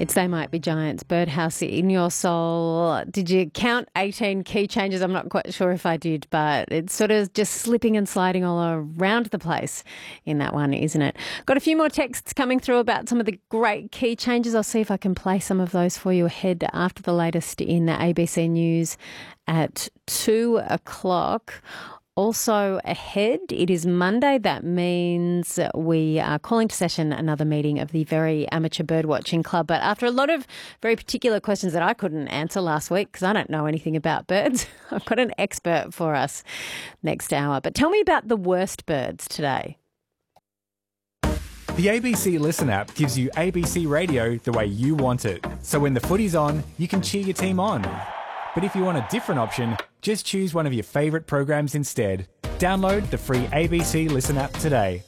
It's They Might Be Giants, Birdhouse in Your Soul. Did you count 18 key changes? I'm not quite sure if I did, but it's sort of just slipping and sliding all around the place in that one, isn't it? Got a few more texts coming through about some of the great key changes. I'll see if I can play some of those for you ahead after the latest in the ABC News at 2 o'clock. Also ahead, it is Monday. That means we are calling to session another meeting of the Very Amateur Birdwatching Club. But after a lot of very particular questions that I couldn't answer last week because I don't know anything about birds, I've got an expert for us next hour. But tell me about the worst birds today. The ABC Listen app gives you ABC radio the way you want it. So when the footy's on, you can cheer your team on. But if you want a different option, just choose one of your favourite programs instead. Download the free ABC Listen app today.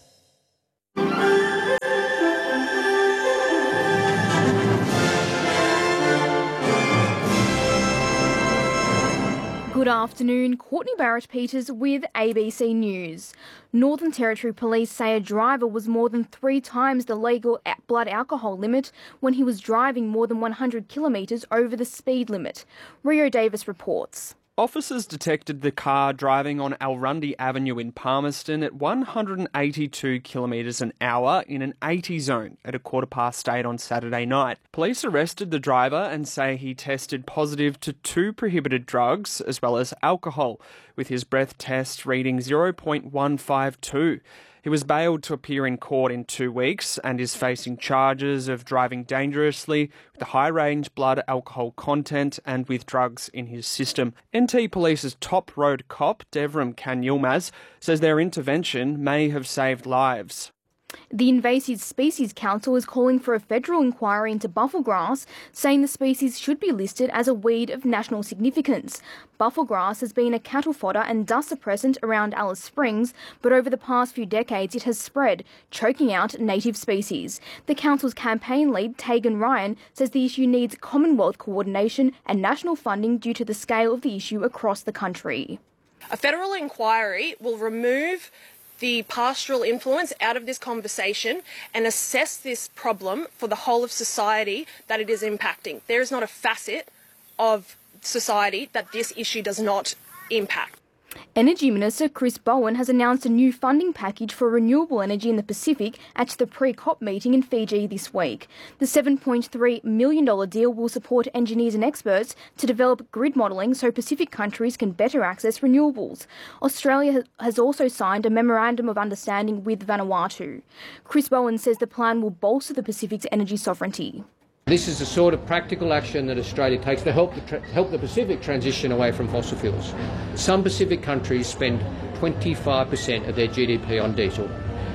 Good afternoon, Courtney Barrett-Peters with ABC News. Northern Territory Police say a driver was more than 3 times the legal blood alcohol limit when he was driving more than 100 kilometres over the speed limit. Rio Davis reports. Officers detected the car driving on Alrundi Avenue in Palmerston at 182 kilometres an hour in an 80 zone at 8:15 on Saturday night. Police arrested the driver and say he tested positive to 2 prohibited drugs as well as alcohol, with his breath test reading 0.152. He was bailed to appear in court in 2 weeks and is facing charges of driving dangerously with a high-range blood alcohol content and with drugs in his system. NT Police's top road cop, Devram Kanyilmaz, says their intervention may have saved lives. The Invasive Species Council is calling for a federal inquiry into buffelgrass, saying the species should be listed as a weed of national significance. Buffelgrass has been a cattle fodder and dust suppressant around Alice Springs, but over the past few decades it has spread, choking out native species. The council's campaign lead, Tegan Ryan, says the issue needs Commonwealth coordination and national funding due to the scale of the issue across the country. A federal inquiry will remove the pastoral influence out of this conversation and assess this problem for the whole of society that it is impacting. There is not a facet of society that this issue does not impact. Energy Minister Chris Bowen has announced a new funding package for renewable energy in the Pacific at the pre-COP meeting in Fiji this week. The $7.3 million deal will support engineers and experts to develop grid modelling so Pacific countries can better access renewables. Australia has also signed a memorandum of understanding with Vanuatu. Chris Bowen says the plan will bolster the Pacific's energy sovereignty. This is the sort of practical action that Australia takes to help the Pacific transition away from fossil fuels. Some Pacific countries spend 25% of their GDP on diesel.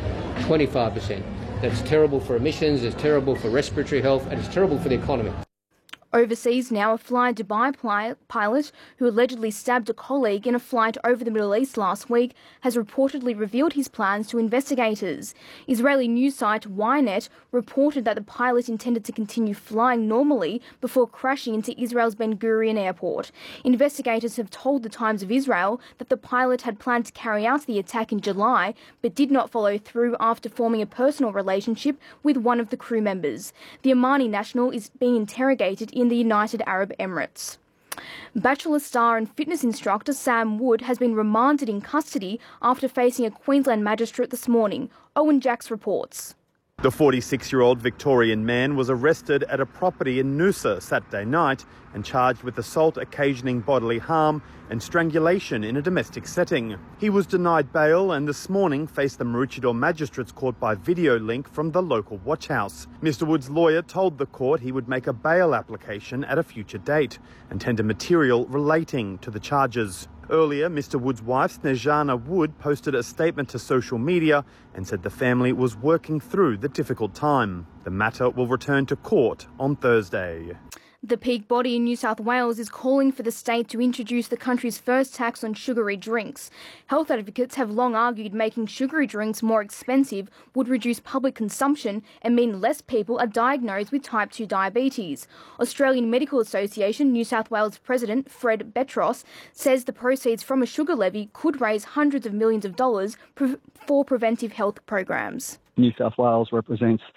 25%. That's terrible for emissions, it's terrible for respiratory health, and it's terrible for the economy. Overseas now, a Fly Dubai pilot who allegedly stabbed a colleague in a flight over the Middle East last week has reportedly revealed his plans to investigators. Israeli news site Ynet reported that the pilot intended to continue flying normally before crashing into Israel's Ben Gurion airport. Investigators have told the Times of Israel that the pilot had planned to carry out the attack in July but did not follow through after forming a personal relationship with one of the crew members. The Omani national is being interrogated in the United Arab Emirates. Bachelor star and fitness instructor Sam Wood has been remanded in custody after facing a Queensland magistrate this morning. Owen Jacks reports. The 46-year-old Victorian man was arrested at a property in Noosa Saturday night and charged with assault occasioning bodily harm and strangulation in a domestic setting. He was denied bail and this morning faced the Maroochydore Magistrates Court by video link from the local watch house. Mr Wood's lawyer told the court he would make a bail application at a future date and tender material relating to the charges. Earlier, Mr Wood's wife, Snejana Wood, posted a statement to social media and said the family was working through the difficult time. The matter will return to court on Thursday. The peak body in New South Wales is calling for the state to introduce the country's first tax on sugary drinks. Health advocates have long argued making sugary drinks more expensive would reduce public consumption and mean less people are diagnosed with type 2 diabetes. Australian Medical Association New South Wales President Fred Betros says the proceeds from a sugar levy could raise hundreds of millions of dollars for preventive health programs. New South Wales represents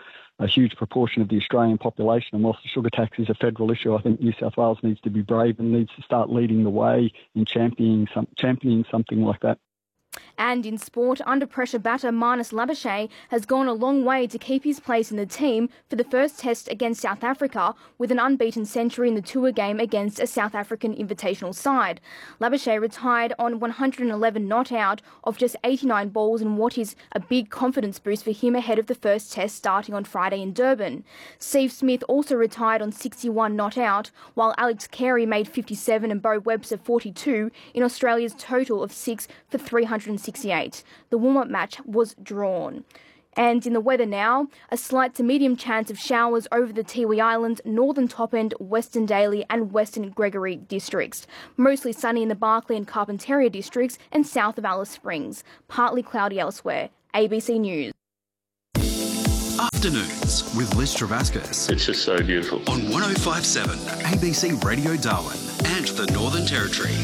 a huge proportion of the Australian population. And whilst the sugar tax is a federal issue, I think New South Wales needs to be brave and needs to start leading the way in championing something like that. And in sport, under-pressure batter Marnus Labuschagne has gone a long way to keep his place in the team for the first test against South Africa with an unbeaten century in the tour game against a South African invitational side. Labuschagne retired on 111 not out of just 89 balls in what is a big confidence boost for him ahead of the first test starting on Friday in Durban. Steve Smith also retired on 61 not out, while Alex Carey made 57 and Bo Webster 42 in Australia's total of 6 for 368. The warm-up match was drawn. And in the weather now, a slight to medium chance of showers over the Tiwi Islands, Northern Top End, Western Daly and Western Gregory districts. Mostly sunny in the Barkly and Carpentaria districts and south of Alice Springs. Partly cloudy elsewhere. ABC News. Afternoons with Liz Travascus. It's just so beautiful. On 105.7 ABC Radio Darwin and the Northern Territory.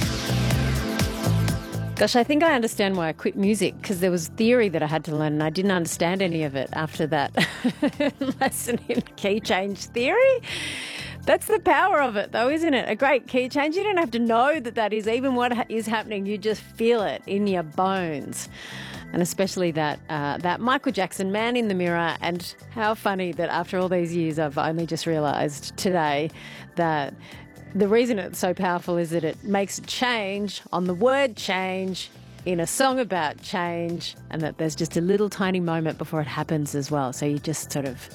Gosh, I think I understand why I quit music, because there was theory that I had to learn and I didn't understand any of it after that lesson in key change theory. That's the power of it, though, isn't it? A great key change. You don't have to know that is even what is happening. You just feel it in your bones. And especially that Michael Jackson, Man in the Mirror, and how funny that after all these years I've only just realised today that the reason it's so powerful is that it makes a change on the word change in a song about change, and that there's just a little tiny moment before it happens as well. So you just sort of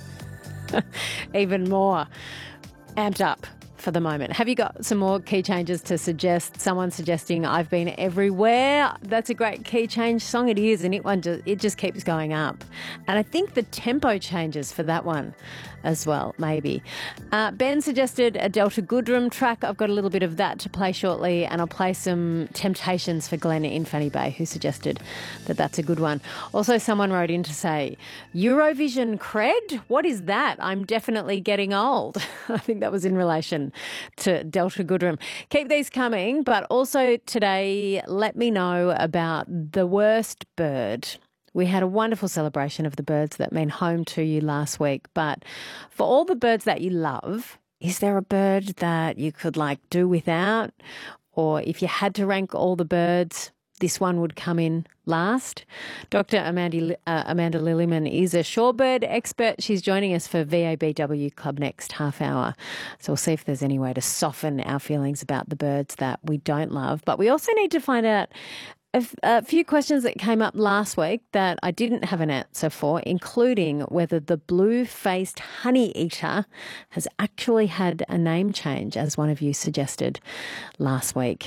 even more amped up for the moment. Have you got some more key changes to suggest? Someone suggesting I've Been Everywhere. That's a great key change song. It is, and it just keeps going up. And I think the tempo changes for that one as well, maybe. Ben suggested a Delta Goodrem track. I've got a little bit of that to play shortly, and I'll play some Temptations for Glenn in Fanny Bay, who suggested that that's a good one. Also, someone wrote in to say, Eurovision cred? What is that? I'm definitely getting old. I think that was in relation to Delta Goodrem. Keep these coming, but also today, let me know about the worst bird. We had a wonderful celebration of the birds that mean home to you last week, but for all the birds that you love, is there a bird that you could do without? Or if you had to rank all the birds, this one would come in last? Dr. Amanda Lillyman is a shorebird expert. She's joining us for VABW Club next half hour. So we'll see if there's any way to soften our feelings about the birds that we don't love. But we also need to find out a few questions that came up last week that I didn't have an answer for, including whether the blue-faced honeyeater has actually had a name change, as one of you suggested last week.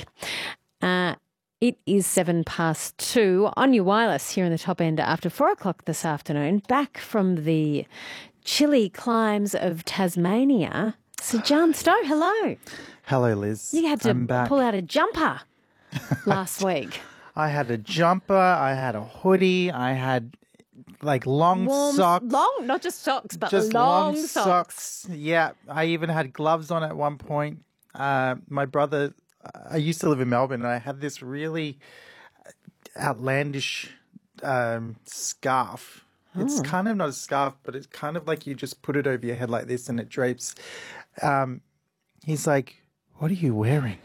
It is 2:07 on your wireless here in the Top End after 4 o'clock this afternoon, back from the chilly climes of Tasmania. Sir John Stowe, hello. Hello, Liz. You had to pull out a jumper last week. I had a jumper, I had a hoodie, I had long socks. Not just socks, but just long socks. Yeah, I even had gloves on at one point. My brother, I used to live in Melbourne, and I had this really outlandish scarf. It's kind of not a scarf, but it's kind of like you just put it over your head like this and it drapes. He's like, what are you wearing?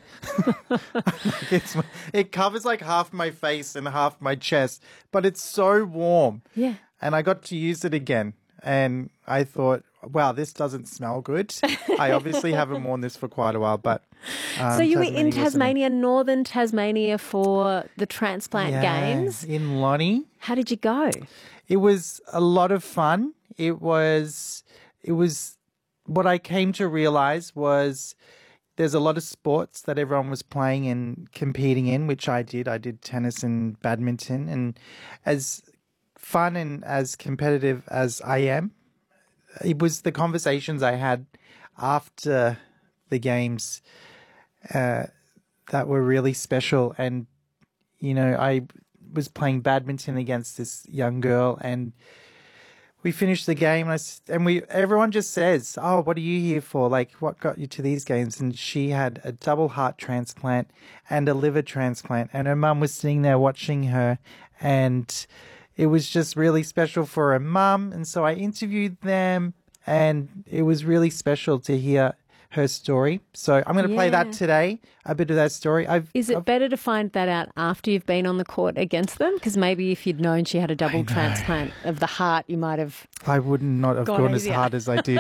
It covers half my face and half my chest, but it's so warm. Yeah. And I got to use it again. And I thought, wow, this doesn't smell good. I obviously haven't worn this for quite a while, but... so you were in Tasmania, northern Tasmania, for the transplant games? In Lonnie. How did you go? It was a lot of fun. It was what I came to realise was there's a lot of sports that everyone was playing and competing in, which I did. I did tennis and badminton. And as fun and as competitive as I am, it was the conversations I had after the games that were really special. And, I was playing badminton against this young girl, and we finished the game, and everyone just says, oh, what are you here for? What got you to these games? And she had a double heart transplant and a liver transplant, and her mum was sitting there watching her, and it was just really special for her mum. And so I interviewed them, And it was really special to hear her story. So I'm going to play that today, a bit of that story. Is it better to find that out after you've been on the court against them? Because maybe if you'd known she had a double transplant of the heart, you might have. I would not have gone as hard as I did.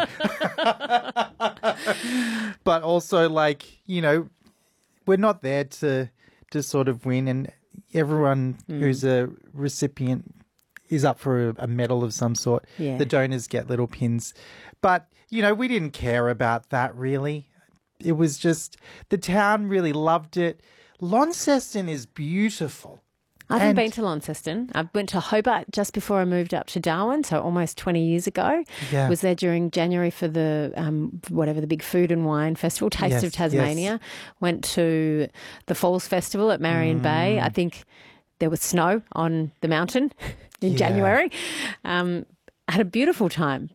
But also, like, you know, we're not there to sort of win, and everyone who's a recipient is up for a medal of some sort. Yeah. The donors get little pins. But, you know, we didn't care about that really. It was just the town really loved it. Launceston is beautiful. I haven't been to Launceston. I went to Hobart just before I moved up to Darwin, so almost 20 years ago. Yeah. Was there during January for the, the big food and wine festival, Taste of Tasmania. Went to the Falls Festival at Marion Bay. I think there was snow on the mountain in January. Had a beautiful time.